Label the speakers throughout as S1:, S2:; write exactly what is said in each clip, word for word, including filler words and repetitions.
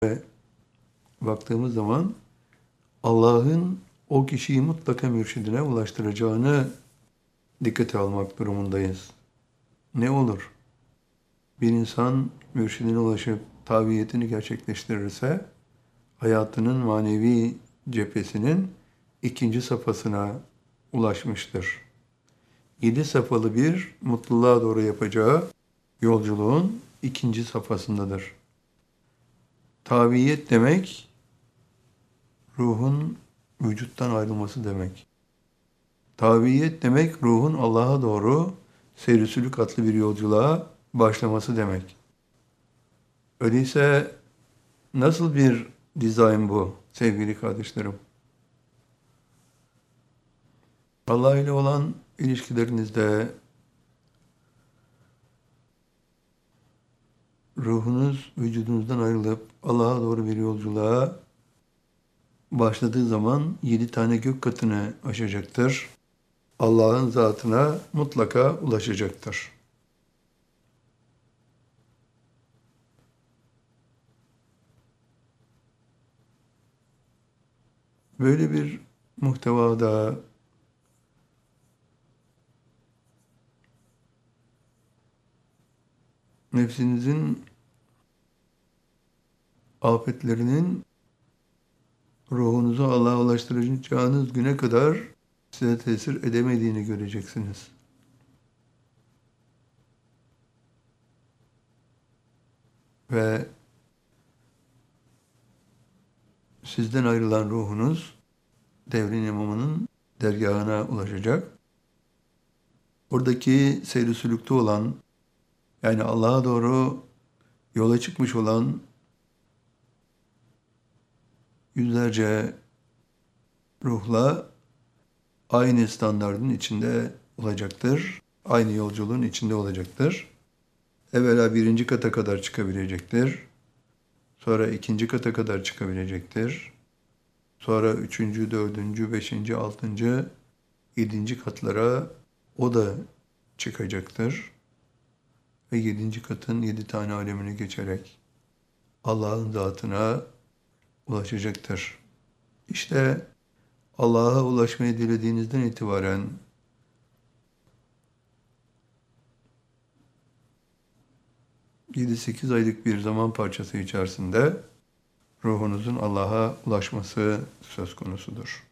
S1: Ve baktığımız zaman Allah'ın o kişiyi mutlaka mürşidine ulaştıracağını dikkate almak durumundayız. Ne olur? Bir insan mürşidine ulaşıp tabiyetini gerçekleştirirse hayatının manevi cephesinin ikinci safhasına ulaşmıştır. Yedi safhalı bir mutluluğa doğru yapacağı yolculuğun ikinci safhasındadır. Tabiyet demek, ruhun vücuttan ayrılması demek. Tabiyet demek, ruhun Allah'a doğru seyri-sülük adlı bir yolculuğa başlaması demek. Öyleyse nasıl bir dizayn bu sevgili kardeşlerim? Allah ile olan ilişkilerinizde ruhunuz vücudunuzdan ayrılıp Allah'a doğru bir yolculuğa başladığı zaman yedi tane gök katını aşacaktır. Allah'ın zatına mutlaka ulaşacaktır. Böyle bir muhtevada nefsinizin afetlerinin ruhunuzu Allah'a ulaştıracağınız güne kadar size tesir edemediğini göreceksiniz. Ve sizden ayrılan ruhunuz devrin imamının dergahına ulaşacak. Oradaki seyri sülükte olan, yani Allah'a doğru yola çıkmış olan yüzlerce ruhla aynı standardın içinde olacaktır. Aynı yolculuğun içinde olacaktır. Evvela birinci kata kadar çıkabilecektir. Sonra ikinci kata kadar çıkabilecektir. Sonra üçüncü, dördüncü, beşinci, altıncı, yedinci katlara o da çıkacaktır. Ve yedinci katın yedi tane alemini geçerek Allah'ın zatına ulaşacaktır. İşte Allah'a ulaşmayı dilediğinizden itibaren yedi sekiz aylık bir zaman parçası içerisinde ruhunuzun Allah'a ulaşması söz konusudur.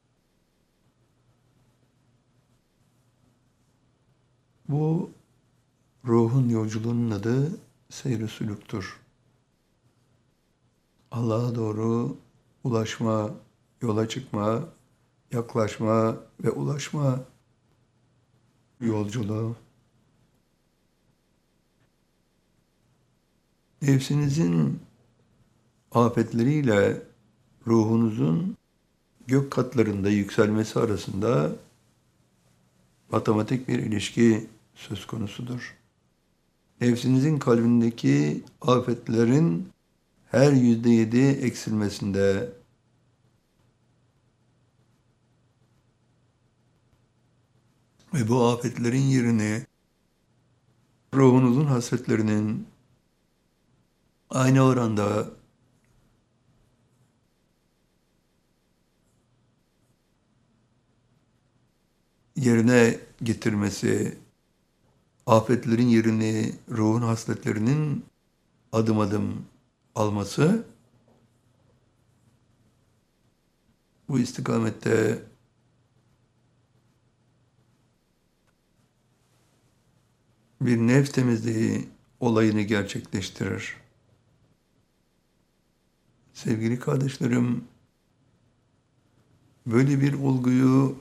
S1: Bu ruhun yolculuğunun adı seyr-i sülüktür. Allah'a doğru ulaşma, yola çıkma, yaklaşma ve ulaşma yolculuğu. Nefsinizin afetleriyle ruhunuzun gök katlarında yükselmesi arasında matematik bir ilişki söz konusudur. Nefsinizin kalbindeki afetlerin her yüzde yedi eksilmesinde ve bu afetlerin yerini ruhunuzun hasretlerinin aynı oranda yerine getirmesi, afetlerin yerini ruhun hasletlerinin adım adım alması, bu istikamette bir nefs temizliği olayını gerçekleştirir. Sevgili kardeşlerim, böyle bir olguyu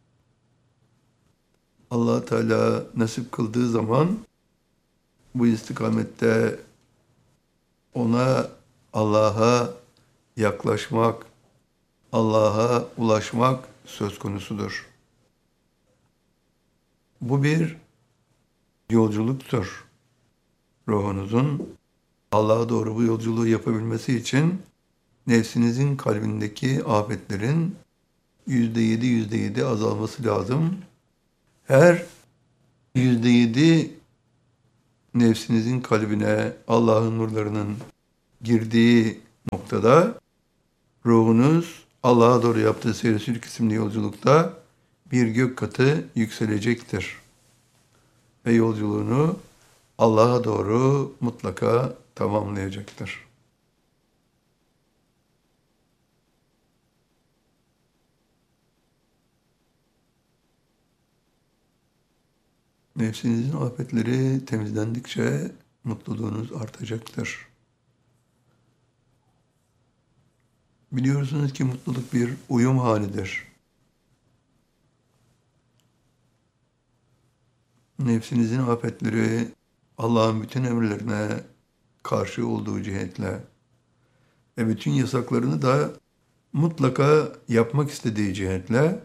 S1: Allah Teala nasip kıldığı zaman bu istikamette ona, Allah'a yaklaşmak, Allah'a ulaşmak söz konusudur. Bu bir yolculuktur. Ruhunuzun Allah'a doğru bu yolculuğu yapabilmesi için nefsinizin kalbindeki afetlerin yüzde yedi, yüzde yedi azalması lazım. Her yüzde yedi nefsinizin kalbine Allah'ın nurlarının girdiği noktada ruhunuz Allah'a doğru yaptığı seyir isimli yolculukta bir gök katı yükselecektir. Ve yolculuğunu Allah'a doğru mutlaka tamamlayacaktır. Nefsinizin afetleri temizlendikçe mutluluğunuz artacaktır. Biliyorsunuz ki mutluluk bir uyum halidir. Nefsinizin afetleri Allah'ın bütün emirlerine karşı olduğu cihetle ve bütün yasaklarını da mutlaka yapmak istediği cihetle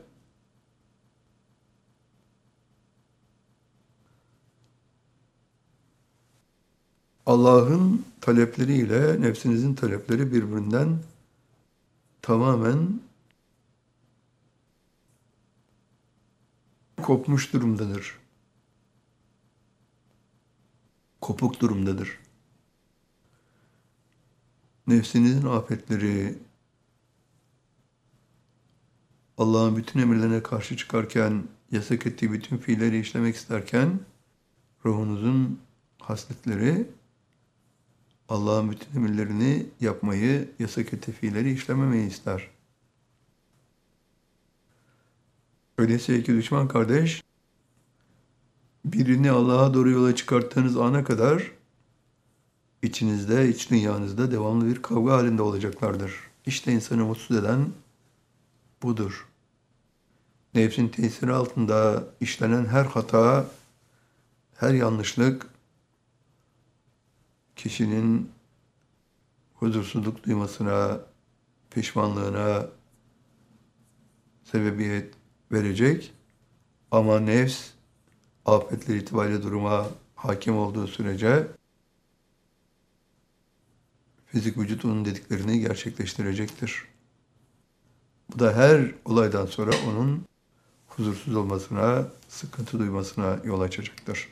S1: Allah'ın talepleriyle nefsinizin talepleri birbirinden tamamen kopmuş durumdadır. Kopuk durumdadır. Nefsinizin afetleri Allah'ın bütün emirlerine karşı çıkarken, yasak ettiği bütün fiilleri işlemek isterken, ruhunuzun hasletleri Allah'ın bütün emirlerini yapmayı, yasak ettiği fiilleri işlememeyi ister. Öyleyse iki düşman kardeş, birini Allah'a doğru yola çıkarttığınız ana kadar içinizde, iç dünyanızda devamlı bir kavga halinde olacaklardır. İşte insanı mutsuz eden budur. Nefsin tesiri altında işlenen her hata, her yanlışlık kişinin huzursuzluk duymasına, pişmanlığına sebebiyet verecek. Ama nefs afetler itibariyle duruma hakim olduğu sürece fizik vücut onun dediklerini gerçekleştirecektir. Bu da her olaydan sonra onun huzursuz olmasına, sıkıntı duymasına yol açacaktır.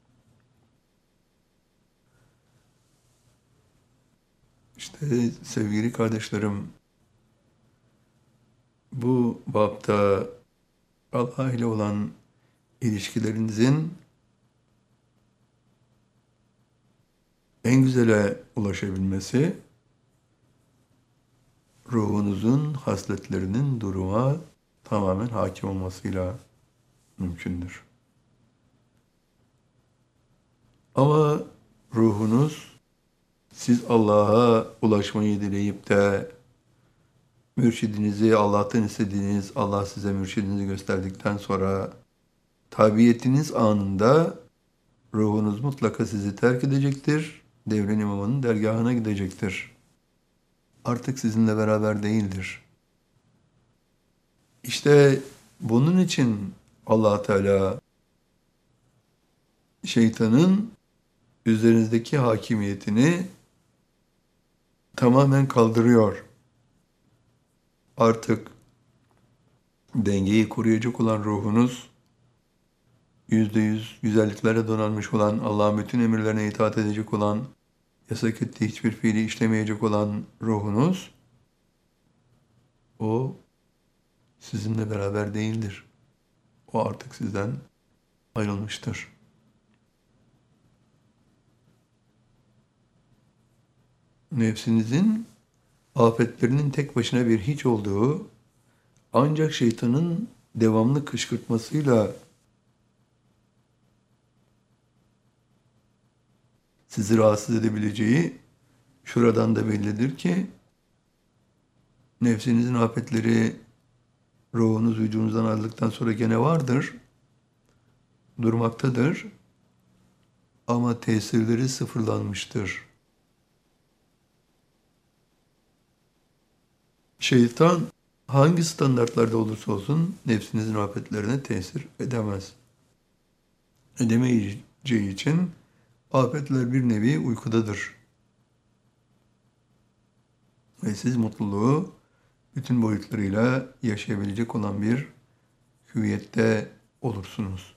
S1: İşte sevgili kardeşlerim, bu bapta Allah ile olan ilişkilerinizin en güzele ulaşabilmesi, ruhunuzun hasletlerinin duruma tamamen hakim olmasıyla mümkündür. Ama ruhunuz siz Allah'a ulaşmayı dileyip de mürşidinizi Allah'tan istediğiniz, Allah size mürşidinizi gösterdikten sonra tabiyetiniz anında ruhunuz mutlaka sizi terk edecektir. Devrin imamının dergahına gidecektir. Artık sizinle beraber değildir. İşte bunun için Allah Teala şeytanın üzerinizdeki hakimiyetini tamamen kaldırıyor. Artık dengeyi koruyacak olan ruhunuz, yüzde yüz güzelliklere donanmış olan, Allah'ın bütün emirlerine itaat edecek olan, yasak ettiği hiçbir fiili işlemeyecek olan ruhunuz, o sizinle beraber değildir. O artık sizden ayrılmıştır. Nefsinizin afetlerinin tek başına bir hiç olduğu, ancak şeytanın devamlı kışkırtmasıyla sizi rahatsız edebileceği şuradan da bellidir ki, nefsinizin afetleri ruhunuz vücudunuzdan ayrıldıktan sonra gene vardır, durmaktadır ama tesirleri sıfırlanmıştır. Şeytan hangi standartlarda olursa olsun nefsinizin afetlerine tesir edemez. Edemeyeceği için afetler bir nevi uykudadır. Ve siz mutluluğu bütün boyutlarıyla yaşayabilecek olan bir hüviyette olursunuz.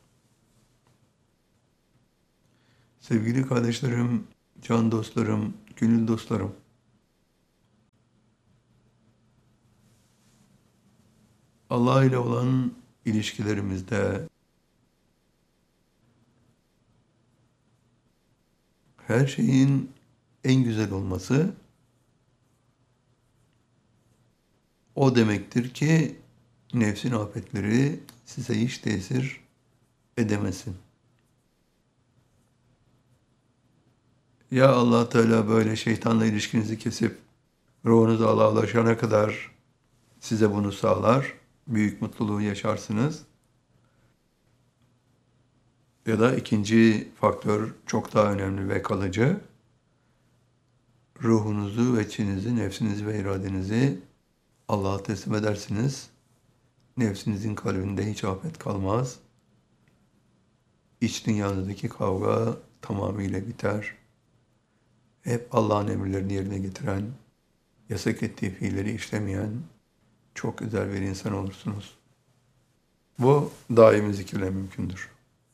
S1: Sevgili kardeşlerim, can dostlarım, gönül dostlarım, Allah ile olan ilişkilerimizde her şeyin en güzel olması o demektir ki nefsin afetleri size hiç tesir edemesin. Ya Allah Teala böyle şeytanla ilişkinizi kesip ruhunuz Allah'laşana kadar size bunu sağlar, büyük mutluluğu yaşarsınız. Ya da ikinci faktör çok daha önemli ve kalıcı. Ruhunuzu ve içinizi, nefsinizi ve iradenizi Allah'a teslim edersiniz. Nefsinizin kalbinde hiç afet kalmaz. İç dünyanızdaki kavga tamamıyla biter. Hep Allah'ın emirlerini yerine getiren, yasak ettiği fiilleri işlemeyen çok güzel bir insan olursunuz. Bu daimi zikirle mümkündür.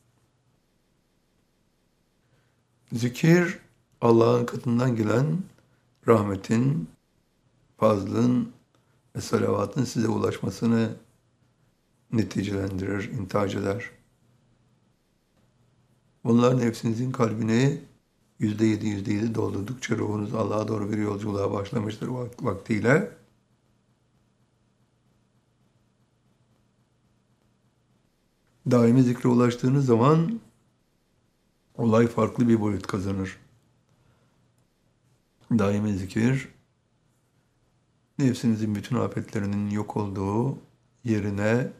S1: Zikir, Allah'ın katından gelen rahmetin, fazlın ve salavatın size ulaşmasını neticelendirir, intihac eder. Bunlar nefsinizin kalbini yüzde yedi, yüzde yedi doldurdukça ruhunuz Allah'a doğru bir yolculuğa başlamıştır vaktiyle. Daimi zikre ulaştığınız zaman olay farklı bir boyut kazanır. Daimi zikir, nefsinizin bütün afetlerinin yok olduğu yerine